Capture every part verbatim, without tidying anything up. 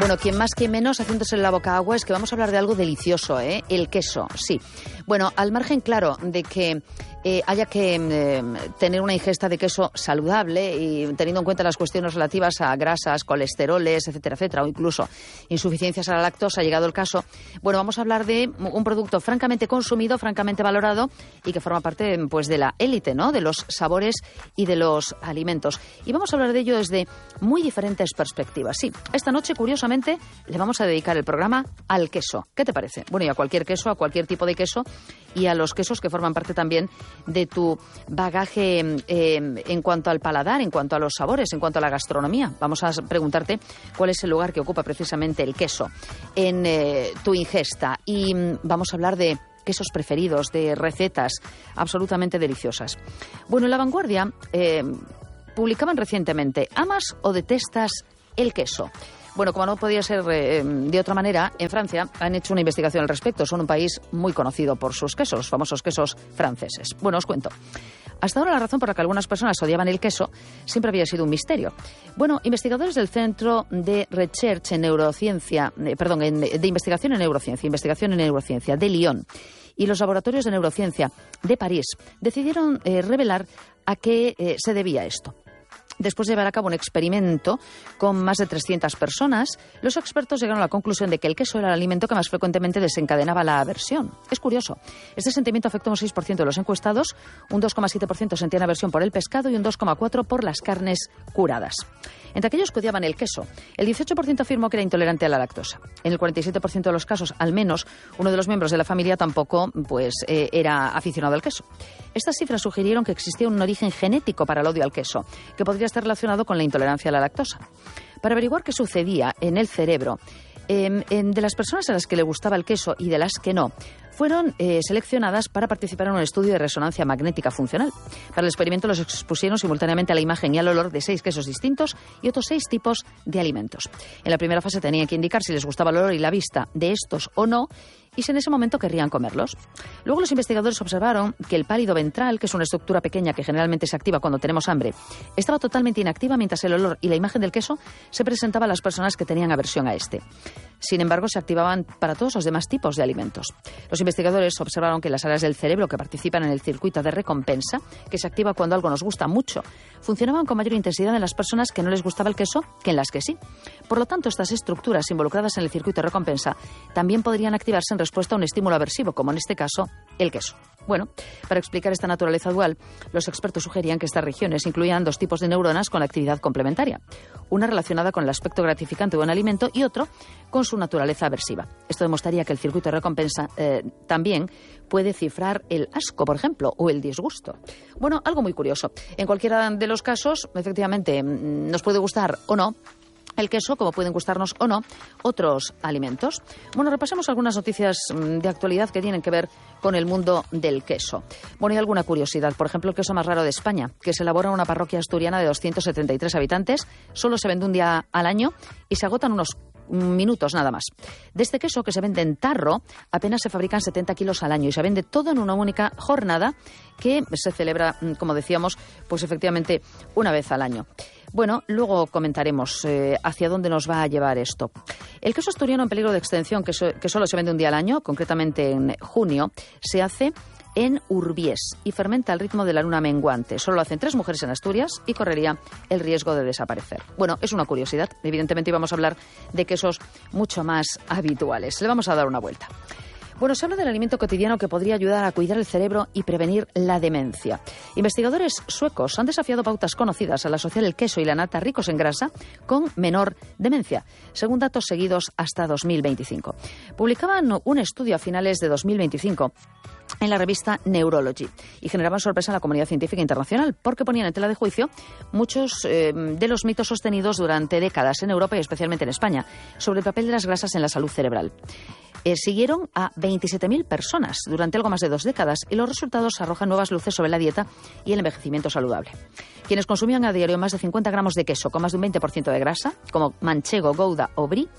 Bueno, quien más, quien menos, haciéndose en la boca agua, es que vamos a hablar de algo delicioso, ¿eh? El queso, sí. Bueno, al margen, claro, de que eh, haya que eh, tener una ingesta de queso saludable y teniendo en cuenta las cuestiones relativas a grasas, colesteroles, etcétera, etcétera, o incluso insuficiencias a la lactosa, llegado el caso, bueno, vamos a hablar de un producto francamente consumido, francamente valorado y que forma parte, pues, de la élite, ¿no?, de los sabores y de los alimentos. Y vamos a hablar de ello desde muy diferentes perspectivas. Sí, esta noche, curiosamente, le vamos a dedicar el programa al queso. ¿Qué te parece? Bueno, y a cualquier queso, a cualquier tipo de queso y a los quesos que forman parte también de tu bagaje eh, en cuanto al paladar, en cuanto a los sabores, en cuanto a la gastronomía. Vamos a preguntarte cuál es el lugar que ocupa precisamente el queso en eh, tu ingesta. Y mm, vamos a hablar de quesos preferidos, de recetas absolutamente deliciosas. Bueno, en La Vanguardia eh, publicaban recientemente: ¿amas o detestas el queso? Bueno, como no podía ser eh, de otra manera, en Francia han hecho una investigación al respecto. Son un país muy conocido por sus quesos, los famosos quesos franceses. Bueno, os cuento. Hasta ahora la razón por la que algunas personas odiaban el queso siempre había sido un misterio. Bueno, investigadores del Centro de Recherche en Neurociencia, eh, perdón, en, de Investigación en Neurociencia, Investigación en Neurociencia de Lyon y los laboratorios de neurociencia de París decidieron eh, revelar a qué eh, se debía esto. Después de llevar a cabo un experimento con más de trescientas personas, los expertos llegaron a la conclusión de que el queso era el alimento que más frecuentemente desencadenaba la aversión. Es curioso. Este sentimiento afectó a un seis por ciento de los encuestados, un dos coma siete por ciento sentían aversión por el pescado y un dos coma cuatro por ciento por las carnes curadas. Entre aquellos que odiaban el queso, el dieciocho por ciento afirmó que era intolerante a la lactosa. En el cuarenta y siete por ciento de los casos, al menos, uno de los miembros de la familia tampoco pues, eh, era aficionado al queso. Estas cifras sugirieron que existía un origen genético para el odio al queso, que podría estar relacionado con la intolerancia a la lactosa. Para averiguar qué sucedía en el cerebro eh, en, de las personas a las que le gustaba el queso y de las que no, fueron eh, seleccionadas para participar en un estudio de resonancia magnética funcional. Para el experimento los expusieron simultáneamente a la imagen y al olor de seis quesos distintos y otros seis tipos de alimentos. En la primera fase tenían que indicar si les gustaba el olor y la vista de estos o no, y si en ese momento querrían comerlos. Luego los investigadores observaron que el pálido ventral, que es una estructura pequeña que generalmente se activa cuando tenemos hambre, estaba totalmente inactiva mientras el olor y la imagen del queso se presentaba a las personas que tenían aversión a este. Sin embargo, se activaban para todos los demás tipos de alimentos. Los investigadores observaron que las áreas del cerebro que participan en el circuito de recompensa, que se activa cuando algo nos gusta mucho, funcionaban con mayor intensidad en las personas que no les gustaba el queso que en las que sí. Por lo tanto, estas estructuras involucradas en el circuito de recompensa también podrían activarse en respuesta a un estímulo aversivo, como en este caso el queso. Bueno, para explicar esta naturaleza dual, los expertos sugerían que estas regiones incluían dos tipos de neuronas con actividad complementaria. Una relacionada con el aspecto gratificante de un alimento y otro con su naturaleza aversiva. Esto demostraría que el circuito de recompensa eh, también puede cifrar el asco, por ejemplo, o el disgusto. Bueno, algo muy curioso. En cualquiera de los casos, efectivamente, nos puede gustar o no el queso, como pueden gustarnos o no otros alimentos. Bueno, repasemos algunas noticias de actualidad que tienen que ver con el mundo del queso. Bueno, hay alguna curiosidad. Por ejemplo, el queso más raro de España, que se elabora en una parroquia asturiana de doscientos setenta y tres habitantes, solo se vende un día al año y se agotan unos minutos nada más. De este queso, que se vende en tarro, apenas se fabrican setenta kilos al año y se vende todo en una única jornada que se celebra, como decíamos, pues efectivamente una vez al año. Bueno, luego comentaremos eh, hacia dónde nos va a llevar esto. El queso asturiano en peligro de extinción, que, so, que solo se vende un día al año, concretamente en junio, se hace en Urbiés y fermenta al ritmo de la luna menguante. Solo lo hacen tres mujeres en Asturias y correría el riesgo de desaparecer. Bueno, es una curiosidad. Evidentemente íbamos a hablar de quesos mucho más habituales. Le vamos a dar una vuelta. Bueno, se habla del alimento cotidiano que podría ayudar a cuidar el cerebro y prevenir la demencia. Investigadores suecos han desafiado pautas conocidas al asociar el queso y la nata ricos en grasa con menor demencia, según datos seguidos hasta dos mil veinticinco. Publicaban un estudio a finales de dos mil veinticinco en la revista Neurology y generaban sorpresa en la comunidad científica internacional porque ponían en tela de juicio muchos eh, de los mitos sostenidos durante décadas en Europa y especialmente en España sobre el papel de las grasas en la salud cerebral. Eh, siguieron a veintisiete mil personas durante algo más de dos décadas y los resultados arrojan nuevas luces sobre la dieta y el envejecimiento saludable. Quienes consumían a diario más de cincuenta gramos de queso con más de un veinte por ciento de grasa, como manchego, gouda o brie,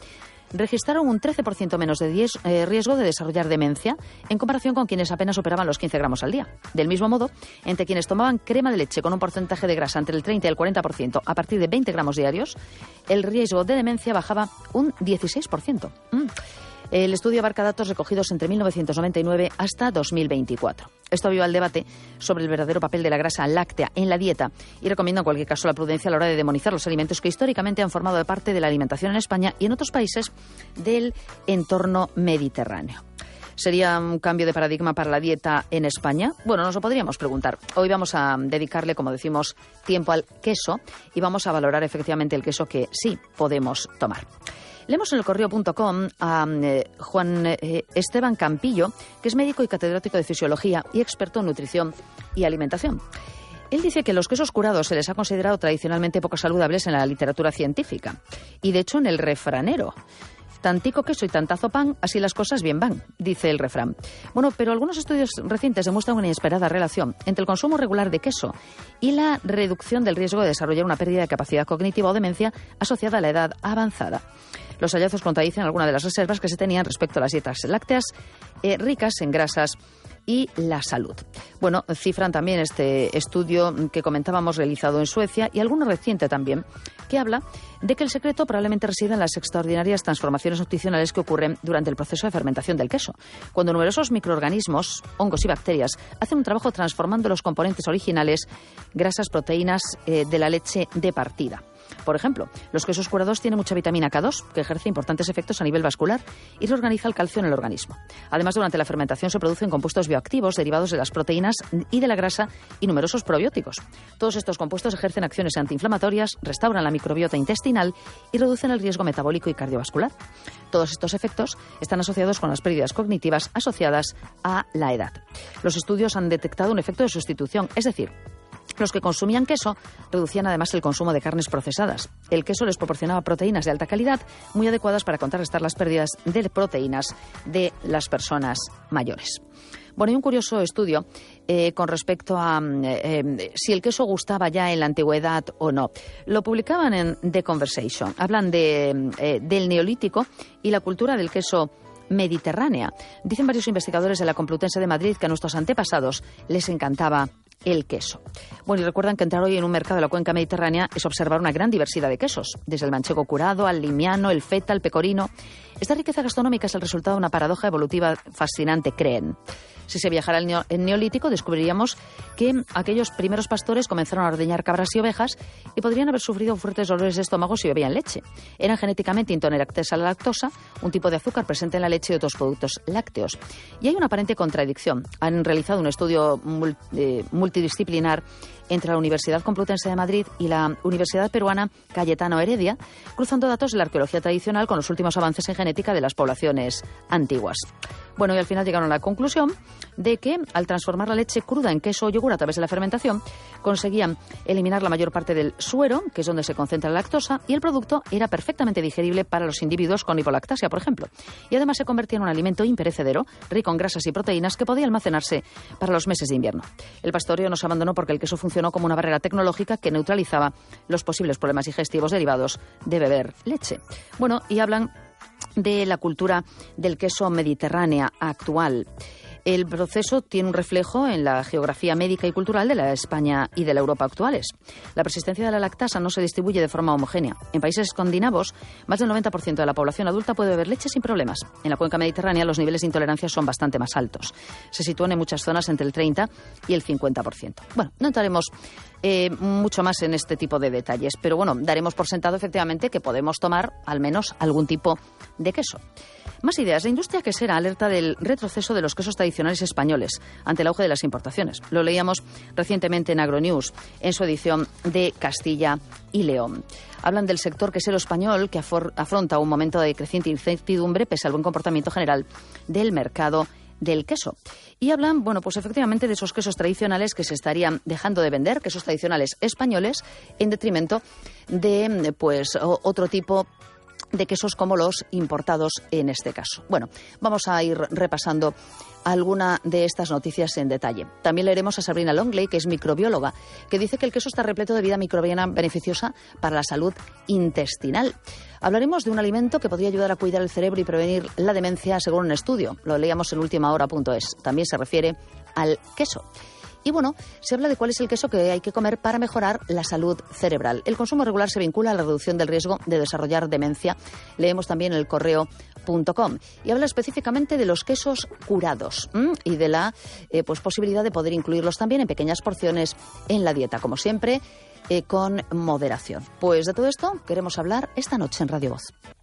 registraron un trece por ciento menos de diez, eh, riesgo de desarrollar demencia en comparación con quienes apenas superaban los quince gramos al día. Del mismo modo, entre quienes tomaban crema de leche con un porcentaje de grasa entre el treinta y el cuarenta por ciento a partir de veinte gramos diarios, el riesgo de demencia bajaba un dieciséis por ciento. Mm. El estudio abarca datos recogidos entre mil novecientos noventa y nueve hasta dos mil veinticuatro. Esto aviva el debate sobre el verdadero papel de la grasa láctea en la dieta y recomienda en cualquier caso la prudencia a la hora de demonizar los alimentos que históricamente han formado parte de la alimentación en España y en otros países del entorno mediterráneo. ¿Sería un cambio de paradigma para la dieta en España? Bueno, nos lo podríamos preguntar. Hoy vamos a dedicarle, como decimos, tiempo al queso y vamos a valorar efectivamente el queso que sí podemos tomar. Leemos en el correo punto com a eh, Juan eh, Esteban Campillo, que es médico y catedrático de Fisiología y experto en nutrición y alimentación. Él dice que los quesos curados se les ha considerado tradicionalmente poco saludables en la literatura científica y, de hecho, en el refranero. Tantico queso y tantazo pan, así las cosas bien van, dice el refrán. Bueno, pero algunos estudios recientes demuestran una inesperada relación entre el consumo regular de queso y la reducción del riesgo de desarrollar una pérdida de capacidad cognitiva o demencia asociada a la edad avanzada. Los hallazgos contradicen algunas de las reservas que se tenían respecto a las dietas lácteas eh, ricas en grasas y la salud. Bueno, cifran también este estudio que comentábamos realizado en Suecia y alguno reciente también, que habla de que el secreto probablemente reside en las extraordinarias transformaciones nutricionales que ocurren durante el proceso de fermentación del queso, cuando numerosos microorganismos, hongos y bacterias hacen un trabajo transformando los componentes originales, grasas, proteínas eh, de la leche de partida. Por ejemplo, los quesos curados tienen mucha vitamina K dos, que ejerce importantes efectos a nivel vascular y reorganiza el calcio en el organismo. Además, durante la fermentación se producen compuestos bioactivos derivados de las proteínas y de la grasa y numerosos probióticos. Todos estos compuestos ejercen acciones antiinflamatorias, restauran la microbiota intestinal y reducen el riesgo metabólico y cardiovascular. Todos estos efectos están asociados con las pérdidas cognitivas asociadas a la edad. Los estudios han detectado un efecto de sustitución, es decir, los que consumían queso reducían además el consumo de carnes procesadas. El queso les proporcionaba proteínas de alta calidad, muy adecuadas para contrarrestar las pérdidas de proteínas de las personas mayores. Bueno, hay un curioso estudio eh, con respecto a eh, eh, si el queso gustaba ya en la antigüedad o no. Lo publicaban en The Conversation. Hablan de, eh, del Neolítico y la cultura del queso mediterránea. Dicen varios investigadores de la Complutense de Madrid que a nuestros antepasados les encantaba el queso. Bueno, y recuerdan que entrar hoy en un mercado de la cuenca mediterránea es observar una gran diversidad de quesos, desde el manchego curado al limiano, el feta, el pecorino. Esta riqueza gastronómica es el resultado de una paradoja evolutiva fascinante, creen. Si se viajara al neo- Neolítico, descubriríamos que aquellos primeros pastores comenzaron a ordeñar cabras y ovejas y podrían haber sufrido fuertes dolores de estómago si bebían leche. Eran genéticamente intolerantes a la lactosa, un tipo de azúcar presente en la leche y otros productos lácteos. Y hay una aparente contradicción. Han realizado un estudio mul- eh, multidisciplinar entre la Universidad Complutense de Madrid y la Universidad Peruana Cayetano Heredia, cruzando datos de la arqueología tradicional con los últimos avances en genética de las poblaciones antiguas. Bueno, y al final llegaron a la conclusión de que al transformar la leche cruda en queso o yogur a través de la fermentación, conseguían eliminar la mayor parte del suero, que es donde se concentra la lactosa, y el producto era perfectamente digerible para los individuos con hipolactasia, por ejemplo. Y además se convertía en un alimento imperecedero, rico en grasas y proteínas, que podía almacenarse para los meses de invierno. El pastoreo no se abandonó porque el queso funcionó como una barrera tecnológica que neutralizaba los posibles problemas digestivos derivados de beber leche. Bueno, y hablan de la cultura del queso mediterránea actual. El proceso tiene un reflejo en la geografía médica y cultural de la España y de la Europa actuales. La persistencia de la lactasa no se distribuye de forma homogénea. En países escandinavos, más del noventa por ciento de la población adulta puede beber leche sin problemas. En la cuenca mediterránea, los niveles de intolerancia son bastante más altos. Se sitúan en muchas zonas entre el treinta y el cincuenta por ciento. Bueno, no entraremos eh, mucho más en este tipo de detalles, pero bueno, daremos por sentado efectivamente que podemos tomar al menos algún tipo de queso. Más ideas. La industria quesera alerta del retroceso de los quesos tradicionales españoles ante el auge de las importaciones. Lo leíamos recientemente en Agronews, en su edición de Castilla y León. Hablan del sector quesero español que afor- afronta un momento de creciente incertidumbre pese al buen comportamiento general del mercado del queso. Y hablan, bueno, pues efectivamente de esos quesos tradicionales que se estarían dejando de vender, quesos tradicionales españoles, en detrimento de, pues, otro tipo de quesos como los importados en este caso. Bueno, vamos a ir repasando alguna de estas noticias en detalle. También leeremos a Sabrina Longley, que es microbióloga, que dice que el queso está repleto de vida microbiana beneficiosa para la salud intestinal. Hablaremos de un alimento que podría ayudar a cuidar el cerebro y prevenir la demencia, según un estudio. Lo leíamos en última hora punto es. También se refiere al queso. Y bueno, se habla de cuál es el queso que hay que comer para mejorar la salud cerebral. El consumo regular se vincula a la reducción del riesgo de desarrollar demencia. Leemos también el correo punto com y habla específicamente de los quesos curados ¿m? y de la eh, pues, posibilidad de poder incluirlos también en pequeñas porciones en la dieta, como siempre, eh, con moderación. Pues de todo esto queremos hablar esta noche en Radio Voz.